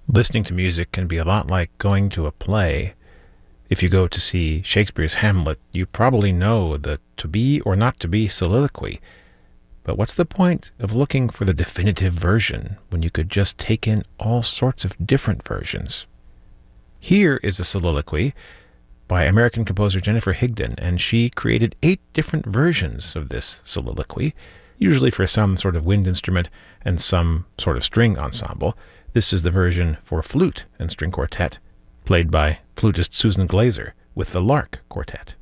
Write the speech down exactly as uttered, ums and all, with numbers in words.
Listening to music can be a lot like going to a play. If you go to see Shakespeare's Hamlet, you probably know the to be or not to be soliloquy. But what's the point of looking for the definitive version when you could just take in all sorts of different versions? Here is a soliloquy by American composer Jennifer Higdon, and she created eight different versions of this soliloquy, usually for some sort of wind instrument and some sort of string ensemble. This is the version for flute and string quartet, played by flutist Susan Glazer with the Lark Quartet.